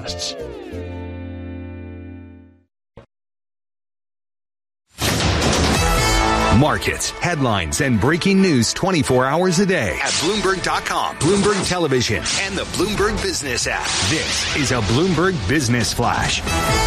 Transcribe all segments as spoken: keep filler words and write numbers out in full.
podcasts. Markets, headlines, and breaking news twenty-four hours a day at Bloomberg dot com, Bloomberg Television, and the Bloomberg Business app. This is a Bloomberg Business Flash.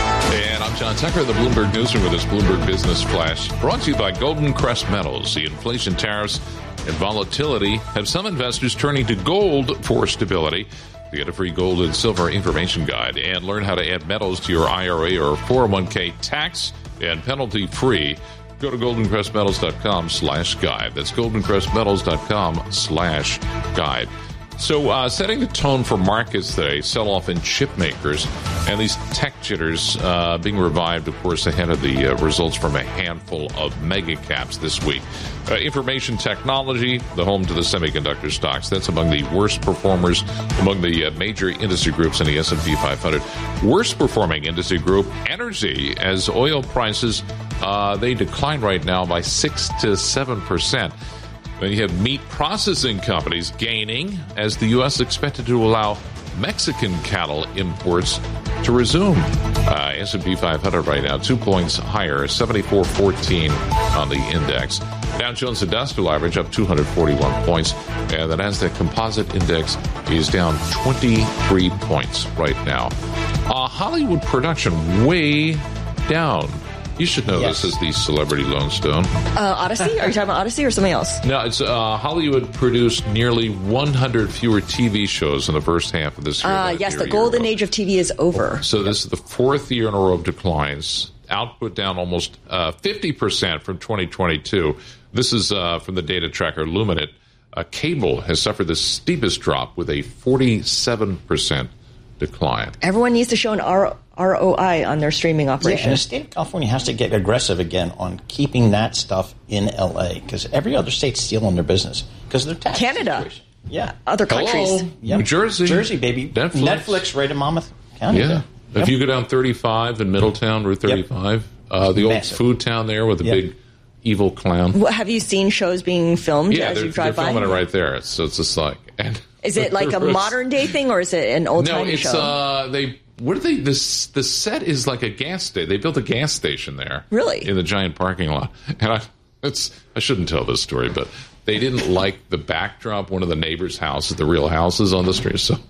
And I'm John Tucker, the Bloomberg Newsroom with this Bloomberg Business Flash, brought to you by Golden Crest Metals. The inflation, tariffs, and volatility have some investors turning to gold for stability. You get a free gold and silver information guide and learn how to add metals to your I R A or four oh one k tax and penalty free. Go to goldencrestmetals.com slash guide. That's goldencrestmetals.com slash guide. So uh, setting the tone for markets today, sell-off in chip makers and these tech jitters uh, being revived, of course, ahead of the uh, results from a handful of mega caps this week. Uh, information technology, the home to the semiconductor stocks, that's among the worst performers among the uh, major industry groups in the S and P five hundred. Worst performing industry group, energy, as oil prices, uh, they decline right now by six to seven percent. Then you have meat processing companies gaining as the U S expected to allow Mexican cattle imports to resume. Uh, S and P five hundred right now, two points higher, seventy-four fourteen on the index. Dow Jones Industrial Average up two hundred forty-one points. And the Nasdaq Composite Index is down twenty-three points right now. Uh, Hollywood production way down. You should know yes. This is the Celebrity Lone Stone. Uh, Odyssey? Are you talking about Odyssey or something else? No, it's uh, Hollywood produced nearly one hundred fewer T V shows in the first half of this year. Uh, yes, the golden age of T V is over. So this is the fourth year in a row of declines. Output down almost uh, fifty percent from twenty twenty-two. This is uh, from the data tracker Luminate. Uh, cable has suffered the steepest drop with a forty-seven percent decline. Everyone needs to show an R- ROI on their streaming operation. Yeah, and the state of California has to get aggressive again on keeping that stuff in L A because every other state's stealing their business because of their tax Canada. situation. Yeah. Other countries. Hello. Yep. New Jersey. Jersey, baby. Netflix. Netflix right in Monmouth County. Yeah. There. If Yep. you go down thirty-five in Middletown, Route thirty-five, yep. uh, the old Massive. food town there with the Yep. big evil clown. What, have you seen shows being filmed yeah, as they're, you drive they're by? filming it right there. So it's just like... And is it like a modern day thing or is it an old time no, it's, show? uh, they... What are they? This the set is like a gas station. They built a gas station there, really, in the giant parking lot. And I, it's I shouldn't tell this story, but they didn't like the backdrop. One of the neighbors' houses, the real houses on the street, so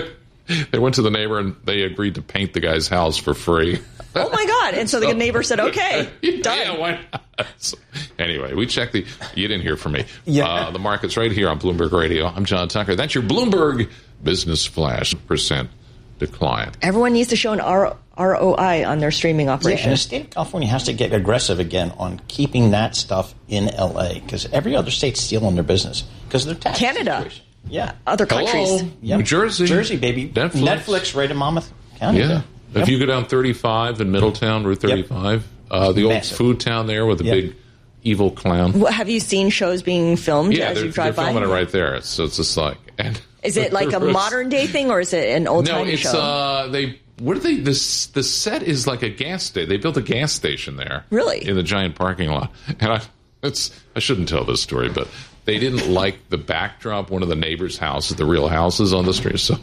they went to the neighbor and they agreed to paint the guy's house for free. Oh my God! And so the neighbor said, "Okay, yeah, done." Yeah, why not? So, anyway, we checked the. You didn't hear from me. Yeah. Uh, the market's right here on Bloomberg Radio. I'm John Tucker. That's your Bloomberg Business Flash percent. Decline. Everyone needs to show an R- ROI on their streaming operation. Yeah, and the state of California has to get aggressive again on keeping that stuff in L A because every other state's stealing their business because of their tax Canada. situation. Yeah. Other countries. Hello. Yep. New Jersey. Jersey, baby. Netflix. Netflix right in Monmouth County. Yeah. There. If Yep. you go down thirty-five in Middletown, Route thirty-five, yep. uh, the Massive. old food town there with the Yep. big evil clown. What, have you seen shows being filmed Yeah, as they're, you drive they're by? filming it right there. So it's just like... And is it like a modern day thing or is it an old time no, it's, show? No, uh, they... What are they? This the set is like a gas station. They built a gas station there, really, in the giant parking lot. And I, it's I shouldn't tell this story, but they didn't like the backdrop. One of the neighbors' houses, the real houses on the street, so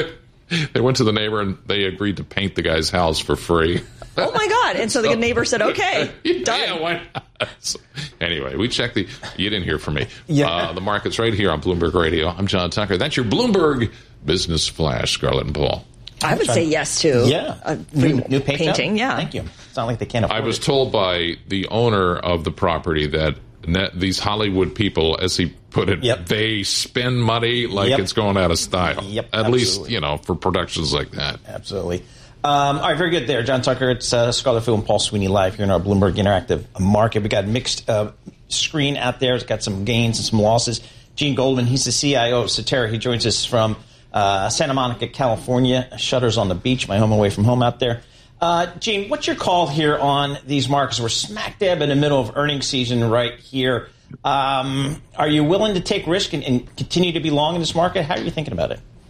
they went to the neighbor and they agreed to paint the guy's house for free. Oh my God! And so the neighbor said, "Okay, done." Yeah, why not? So, anyway, we checked the. You didn't hear from me. Yeah. Uh, the market's right here on Bloomberg Radio. I'm John Tucker. That's your Bloomberg Business Flash, Scarlett and Paul. I would say yes to yeah. a new, new paint painting. job? Yeah, thank you. It's not like they can't afford I was it. told by the owner of the property that net, these Hollywood people, as he put it, yep. they spend money like yep. it's going out of style. Yep, At absolutely. least, you know, for productions like that. Absolutely. Um, all right, very good there. John Tucker, it's uh, Scarlett Fu and Paul Sweeney live here in our Bloomberg Interactive market. We got a mixed uh, screen out there. It's got some gains and some losses. Gene Goldman, he's the C I O of Cetera. He joins us from uh, Santa Monica, California. Shutters on the beach, my home away from home out there. Uh, Gene, what's your call here on these markets? We're smack dab in the middle of earnings season right here. Um, are you willing to take risk and, and continue to be long in this market? How are you thinking about it?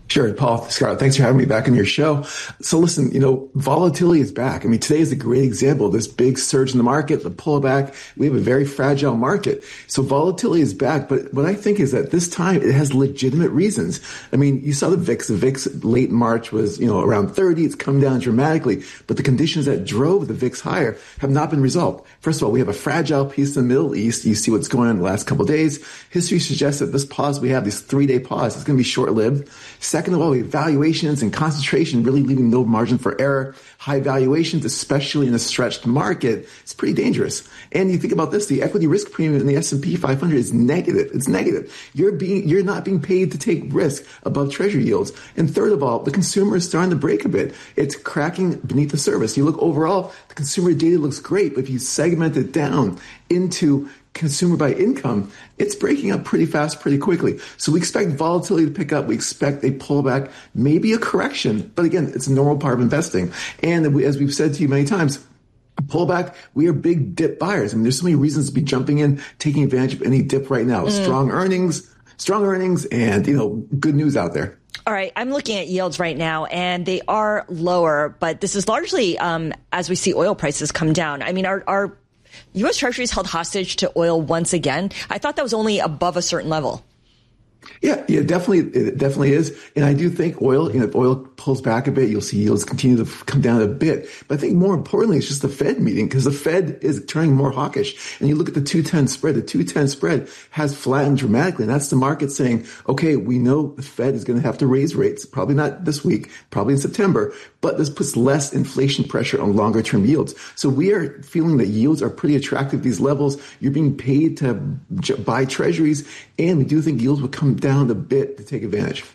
Sure, Paul, Scott, thanks for having me back on your show. So listen, you know, volatility is back. I mean, today is a great example of this big surge in the market, the pullback. We have a very fragile market. So volatility is back. But what I think is that this time it has legitimate reasons. I mean, you saw the V I X. The V I X late March was, you know, around thirty. It's come down dramatically. But the conditions that drove the V I X higher have not been resolved. First of all, we have a fragile piece in the Middle East. You see what's going on in the last couple of days. History suggests that this pause we have, this three-day pause, is going to be short-lived. Second of all, we have valuations and concentration really leaving no margin for error. High valuations, especially in a stretched market, it's pretty dangerous. And you think about this, the equity risk premium in the S and P five hundred is negative. It's negative. You're being, you're not being paid to take risk above treasury yields. And third of all, the consumer is starting to break a bit. It's cracking beneath the surface. You look overall, the consumer data looks great, but if you segment it down into consumer by income, it's breaking up pretty fast, pretty quickly. So we expect volatility to pick up. We expect a pullback, maybe a correction. But again, it's a normal part of investing. And we, as we've said to you many times, a pullback, we are big dip buyers. I mean, there's so many reasons to be jumping in, taking advantage of any dip right now. Mm. Strong earnings, strong earnings, and, you know, good news out there. All right, I'm looking at yields right now, and they are lower, but this is largely um, as we see oil prices come down. I mean, our, our U S Treasuries held hostage to oil once again. I thought that was only above a certain level. Yeah, yeah, definitely, it definitely is. And I do think oil, you know, if oil pulls back a bit, you'll see yields continue to come down a bit. But I think more importantly, it's just the Fed meeting, because the Fed is turning more hawkish. And you look at the two ten spread, the two ten spread has flattened dramatically. And that's the market saying, okay, we know the Fed is going to have to raise rates, probably not this week, probably in September, but this puts less inflation pressure on longer term yields. So we are feeling that yields are pretty attractive at these levels. You're being paid to buy treasuries, and we do think yields will come down a bit to take advantage.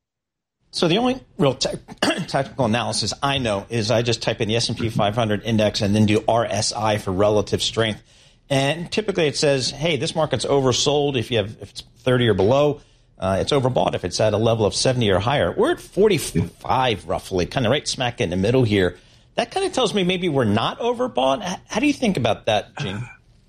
So the only real te- technical analysis I know is I just type in the S and P five hundred index and then do R S I for relative strength. And typically it says, hey, this market's oversold if you have if it's thirty or below. Uh, it's overbought if it's at a level of seventy or higher. We're at forty-five roughly, kind of right smack in the middle here. That kind of tells me maybe we're not overbought. How do you think about that, Gene?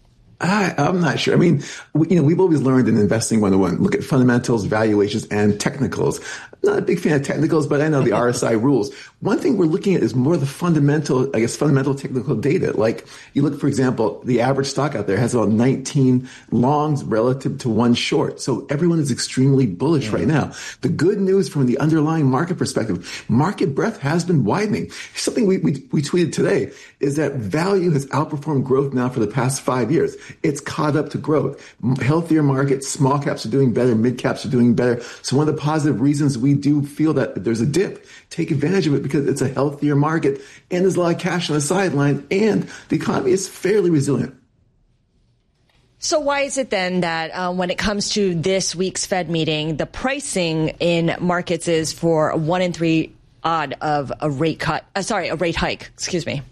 I, I'm not sure. I mean, we, you know, we've always learned in Investing one oh one, look at fundamentals, valuations, and technicals. I'm not a big fan of technicals, but I know the R S I rules. One thing we're looking at is more the fundamental, I guess, fundamental technical data. Like you look, for example, the average stock out there has about nineteen longs relative to one short. So everyone is extremely bullish mm-hmm. right now. The good news from the underlying market perspective, market breadth has been widening. Something we, we, we tweeted today is that value has outperformed growth now for the past five years. It's caught up to growth. Healthier markets, small caps are doing better, mid caps are doing better. So one of the positive reasons we do feel that there's a dip, take advantage of it because it's a healthier market and there's a lot of cash on the sideline and the economy is fairly resilient. So why is it then that uh, when it comes to this week's Fed meeting, the pricing in markets is for a one in three odd of a rate cut? Uh, sorry, a rate hike. Excuse me.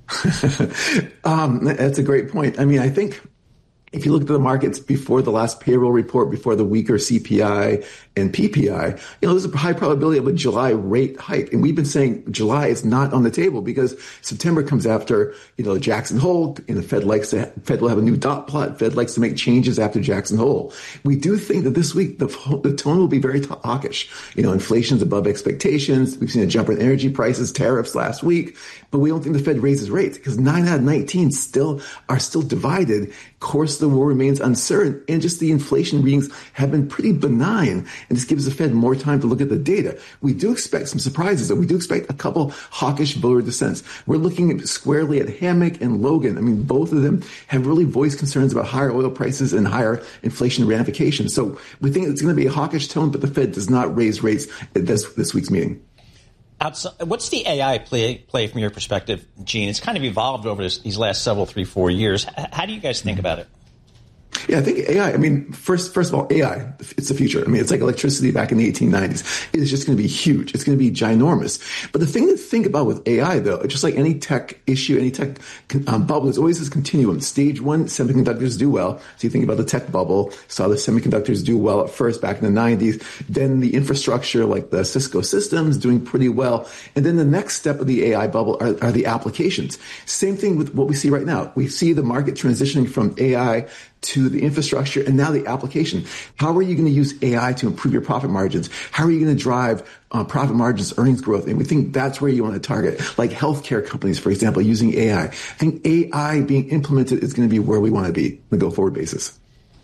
um, that's a great point. I mean, I think if you look at the markets before the last payroll report, before the weaker C P I and P P I, you know, there's a high probability of a July rate hike. And we've been saying July is not on the table because September comes after, you know, Jackson Hole, and the Fed likes to, Fed will have a new dot plot. Fed likes to make changes after Jackson Hole. We do think that this week the, the tone will be very hawkish. You know, inflation's above expectations. We've seen a jump in energy prices, tariffs last week, but we don't think the Fed raises rates because nine out of nineteen still are still divided. Of course, the war remains uncertain, and just the inflation readings have been pretty benign, and this gives the Fed more time to look at the data. We do expect some surprises, though. We do expect a couple hawkish voter dissents. We're looking squarely at Hammack and Logan. I mean, both of them have really voiced concerns about higher oil prices and higher inflation ramifications. So we think it's going to be a hawkish tone, but the Fed does not raise rates at this, this week's meeting. Outside, what's the A I play, play from your perspective, Gene? It's kind of evolved over this, these last several, three, four years. How do you guys think about it? Yeah, I think A I, I mean, first first of all, A I, it's the future. I mean, it's like electricity back in the eighteen nineties. It is just going to be huge. It's going to be ginormous. But the thing to think about with A I, though, just like any tech issue, any tech um, bubble, there's always this continuum. Stage one, semiconductors do well. So you think about the tech bubble, saw the semiconductors do well at first back in the nineties. Then the infrastructure, like the Cisco systems, doing pretty well. And then the next step of the A I bubble are, are the applications. Same thing with what we see right now. We see the market transitioning from A I to the infrastructure and now the application. How are you going to use A I to improve your profit margins? How are you going to drive uh, profit margins, earnings growth? And we think that's where you want to target, like healthcare companies, for example, using A I. I think A I being implemented is going to be where we want to be on a go-forward basis.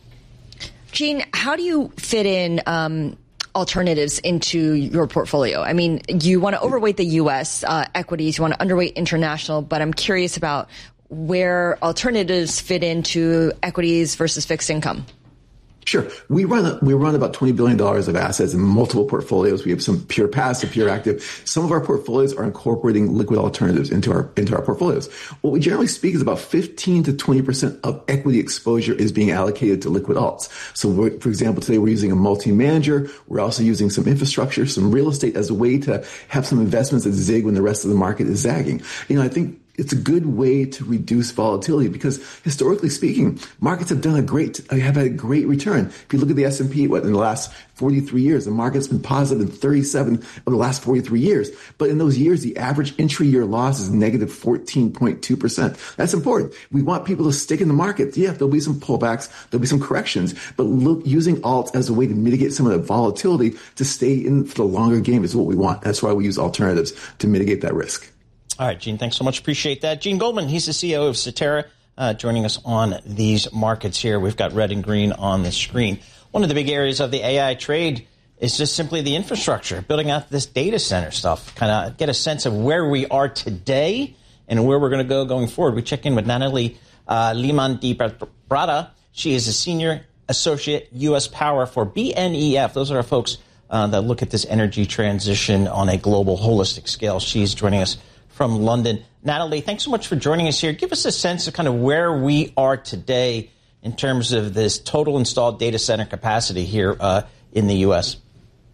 Gene, how do you fit in um, alternatives into your portfolio? I mean, you want to overweight the U S uh, equities, you want to underweight international, but I'm curious about where alternatives fit into equities versus fixed income. Sure. We run we run about twenty billion dollars of assets in multiple portfolios. We have some pure passive, pure active. Some of our portfolios are incorporating liquid alternatives into our into our portfolios. What we generally speak is about fifteen to twenty percent of equity exposure is being allocated to liquid alts. So, we're, for example, today we're using a multi-manager. We're also using some infrastructure, some real estate as a way to have some investments that zig when the rest of the market is zagging. You know, I think it's a good way to reduce volatility because historically speaking, markets have done a great, have had a great return. If you look at the S and P, what in the last forty-three years, the market's been positive in thirty-seven of the last forty-three years. But in those years, the average intra-year loss is negative fourteen point two percent. That's important. We want people to stick in the market. Yeah, there'll be some pullbacks, there'll be some corrections, but look, using alts as a way to mitigate some of the volatility to stay in for the longer game is what we want. That's why we use alternatives to mitigate that risk. All right, Gene, thanks so much. Appreciate that. Gene Goldman, he's the C E O of Cetera, uh, joining us on these markets here. We've got red and green on the screen. One of the big areas of the A I trade is just simply the infrastructure, building out this data center stuff, kind of get a sense of where we are today and where we're going to go going forward. We check in with Natalie uh, Liman-Di-Brata. She is a senior associate U S Power for B N E F. Those are our folks uh, that look at this energy transition on a global holistic scale. She's joining us from London. Natalie, thanks so much for joining us here. Give us a sense of kind of where we are today in terms of this total installed data center capacity here uh, in the U S.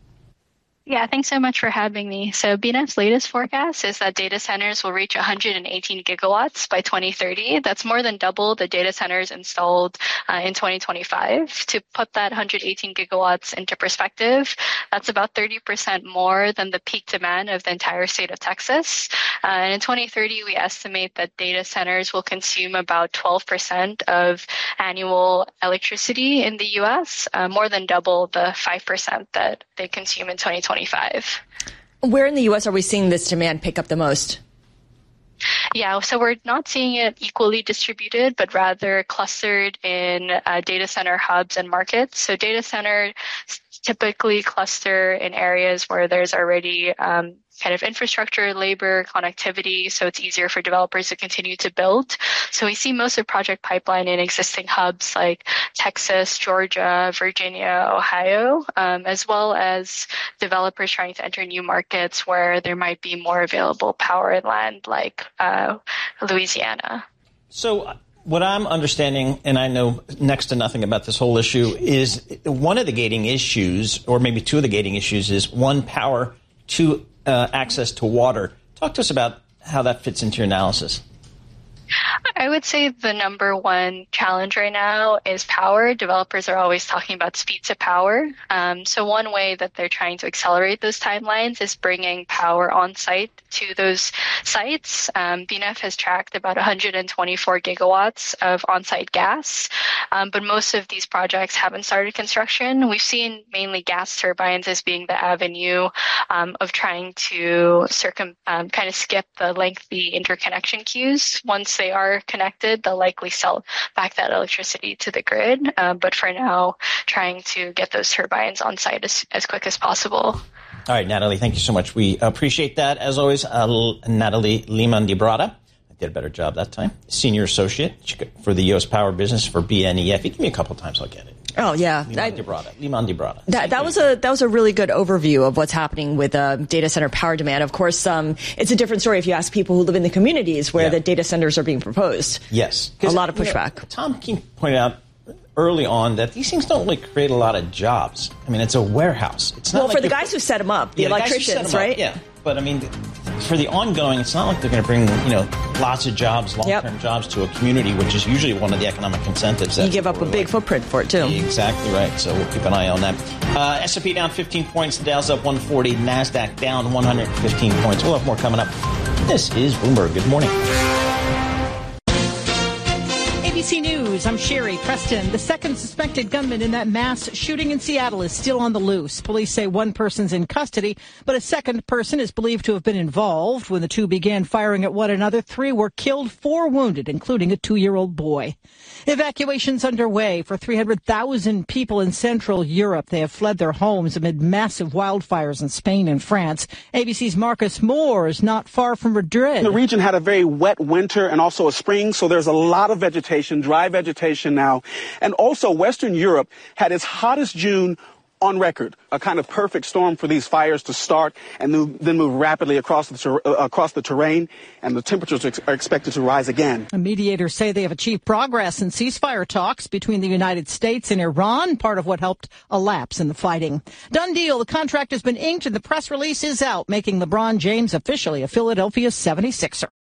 Yeah, thanks so much for having me. So B N F's latest forecast is that data centers will reach one hundred eighteen gigawatts by twenty thirty. That's more than double the data centers installed uh, in twenty twenty-five. To put that one hundred eighteen gigawatts into perspective, that's about thirty percent more than the peak demand of the entire state of Texas. Uh, and in twenty thirty, we estimate that data centers will consume about twelve percent of annual electricity in the U S, uh, more than double the five percent that they consume in twenty twenty-five. Where in the U S are we seeing this demand pick up the most? Yeah, so we're not seeing it equally distributed, but rather clustered in uh, data center hubs and markets. So data centers typically cluster in areas where there's already um, kind of infrastructure, labor, connectivity, so it's easier for developers to continue to build. So we see most of project pipeline in existing hubs like Texas, Georgia, Virginia, Ohio, um, as well as developers trying to enter new markets where there might be more available power and land like uh, Louisiana. So what I'm understanding, and I know next to nothing about this whole issue, is one of the gating issues, or maybe two of the gating issues, is one, power, two, uh, access to water. Talk to us about how that fits into your analysis. I would say the number one challenge right now is power. Developers are always talking about speed to power. Um, so one way that they're trying to accelerate those timelines is bringing power on site to those sites. Um, B N F has tracked about one hundred twenty-four gigawatts of on-site gas, um, but most of these projects haven't started construction. We've seen mainly gas turbines as being the avenue um, of trying to circum um, kind of skip the lengthy interconnection queues. Once they are connected, they'll likely sell back that electricity to the grid. Um, but for now, trying to get those turbines on site as, as quick as possible. All right, Natalie, thank you so much. We appreciate that. As always, uh, Natalie Liman-Di-Brata. I did a better job that time. Senior Associate for the U S Power Business for B N E F. You give me a couple times, I'll get it. Oh, yeah. Liman-Di-Brata. Liman-Di-Brata. That, that was a that was a really good overview of what's happening with uh, data center power demand. Of course, um, it's a different story if you ask people who live in the communities where yeah. the data centers are being proposed. Yes. A lot of pushback. You know, Tom King pointed out early on that these things don't really create a lot of jobs. I mean, it's a warehouse. It's not well, like for the guys who set them up, the yeah, electricians, the right? Up, yeah. But, I mean, for the ongoing, it's not like they're going to bring, you know, lots of jobs, long-term yep. jobs to a community, which is usually one of the economic incentives. You give up a big like. footprint for it, too. Exactly right. So we'll keep an eye on that. Uh, S and P down fifteen points. The Dow's up one forty. NASDAQ down one hundred fifteen points. We'll have more coming up. This is Bloomberg. Good morning. A B C News. News. I'm Sherry Preston. The second suspected gunman in that mass shooting in Seattle is still on the loose. Police say one person's in custody, but a second person is believed to have been involved. When the two began firing at one another, three were killed, four wounded, including a two-year-old boy. Evacuations underway for three hundred thousand people in Central Europe. They have fled their homes amid massive wildfires in Spain and France. A B C's Marcus Moore is not far from Madrid. The region had a very wet winter and also a spring, so there's a lot of vegetation, dry vegetation now. And also Western Europe had its hottest June on record, a kind of perfect storm for these fires to start and then move rapidly across the ter- uh, across the terrain, and the temperatures are expected to rise again. Mediators say they have achieved progress in ceasefire talks between the United States and Iran, part of what helped a lapse in the fighting. Done deal. The contract has been inked and the press release is out, making LeBron James officially a Philadelphia seventy-sixer.